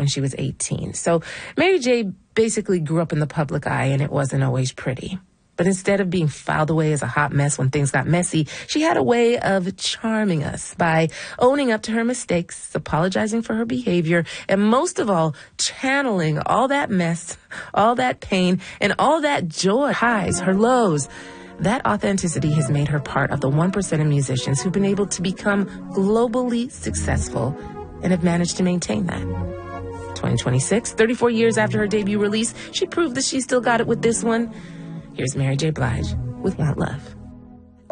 when she was 18. So Mary J. basically grew up in the public eye, and it wasn't always pretty. But instead of being filed away as a hot mess when things got messy, she had a way of charming us by owning up to her mistakes, apologizing for her behavior, and most of all, channeling all that mess, all that pain, and all that joy, highs, her lows. That authenticity has made her part of the 1% of musicians who've been able to become globally successful and have managed to maintain that. 2026, 34 years after her debut release, she proved that she still got it with this one. Here's Mary J. Blige with Want Love.